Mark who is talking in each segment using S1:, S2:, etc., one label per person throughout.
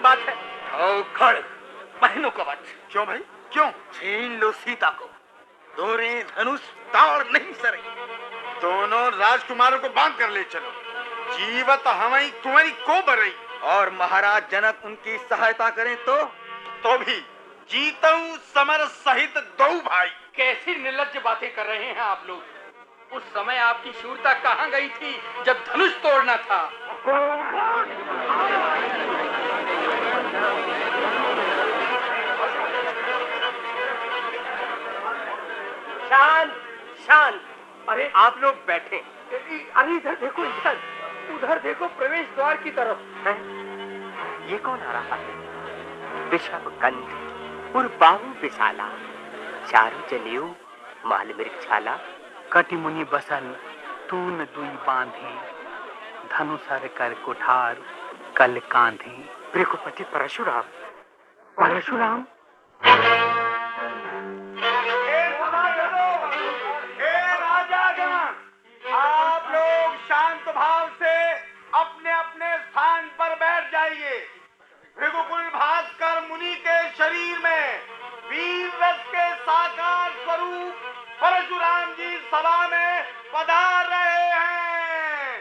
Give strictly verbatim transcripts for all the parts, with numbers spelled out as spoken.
S1: बात है?
S2: आओ खड़, पहनो कवच।
S1: क्यों भाई, क्यों?
S2: छीन लो सीता को, दोरे धनुष ताड़ नहीं सरे।
S1: दोनों राजकुमारों को बांध कर ले चलो। जीवत हमारी कुंवरी को बरई।
S2: और महाराज जनक उनकी सहायता करें तो
S1: तो भी जीतऊ समर सहित दो भाई।
S3: कैसी निर्लज्ज बातें कर रहे हैं आप लोग? उस समय आपकी शूरता कहाँ गई थी जब धनुष तोड़ना था?
S4: शांत शांत।
S3: अरे
S4: आप लोग बैठे।
S3: अरे इधर देखो, इधर उधर देखो, प्रवेश द्वार की तरफ
S4: है? ये कौन आ रहा है? विषभ कंठ और बाहु विशाला, चारु जनेऊ माल मृगशाला,
S5: कटि मुनि बसन तून दुई बांधे, धनुषर कर कुठार कल कांधे।
S4: भृगुपति परशुराम। परशुराम
S1: आप लोग शांत भाव से अपने अपने स्थान पर बैठ जाइए। भृगुकुल भास्कर मुनि के शरीर में वीर रस के साकार स्वरूप परशुराम जी सभा में पधार रहे हैं।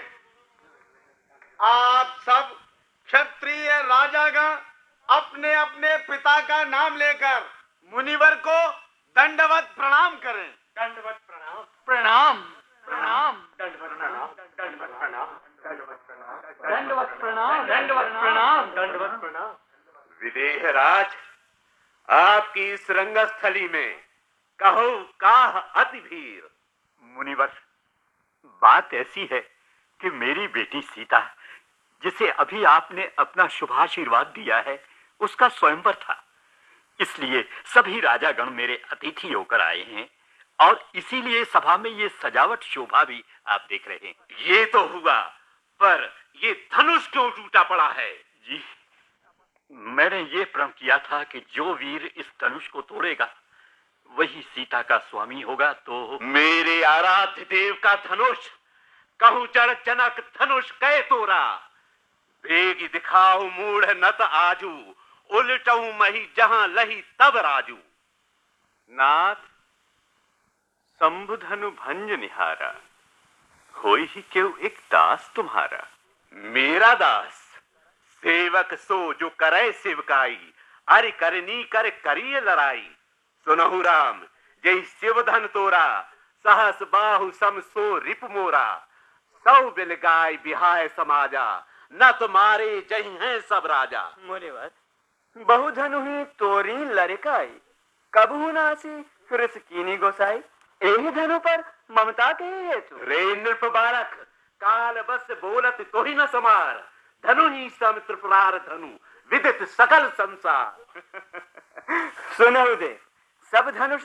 S1: आप सब क्षत्रिय राजागण अपने अपने पिता का नाम लेकर मुनिवर को दंडवत प्रणाम करें।
S3: दंडवत प्रणाम। प्रणाम प्रणाम।
S4: दंडवत प्रणाम। दंडवत प्रणाम। दंडवत प्रणाम।
S3: दंडवत प्रणाम। दंडवत प्रणाम।
S4: दंडवत प्रणाम।
S6: विदेहराज, आपकी इस रंगस्थली में कहो काह अति भीर।
S7: मुनिवर, बात ऐसी है कि मेरी बेटी सीता, जिसे अभी आपने अपना शुभाशीर्वाद दिया है, उसका स्वयंवर था। इसलिए सभी राजागण मेरे अतिथि होकर आए हैं और इसीलिए सभा में ये सजावट शोभा भी आप देख रहे हैं।
S6: ये तो हुआ, पर ये धनुष क्यों टूटा पड़ा है?
S7: जी, मैंने ये प्रण किया था कि जो वीर इस धनुष को तोड़ेगा वही सीता का स्वामी होगा। तो
S6: मेरे आराध्य देव का धनुष कहूं चढ़ जनक धनुष कै तोरा, बेगी दिखाओ मूढ़ नत आजू, उलटऊ मही जहां लही तब राजू।
S7: नाथ शंभुधनु भंज निहारा, होई ही क्यों एक दास तुम्हारा।
S6: मेरा दास सेवक सो जो करे सेवकाई, अरे करनी कर करिए लड़ाई। सुनहु राम, जय शिव धन तोरा, सहस बाहु सम सो रिप मोरा। सौ बिल गाय बिहाय समाजा, न तुम्हारे जही हैं सब राजा।
S4: मुनिवर, बहुधनु ही तोरी लड़काई, कबहू नासी फिरस कीनी गोसाई। एही धनु पर ममता के हेतु।
S6: रे नृप बालक, काल बस बोलत तो ही न समार। धनु ही सम त्रिपुरार धनु, विदित सकल संसार।
S4: सुनहु देव, सब धनुष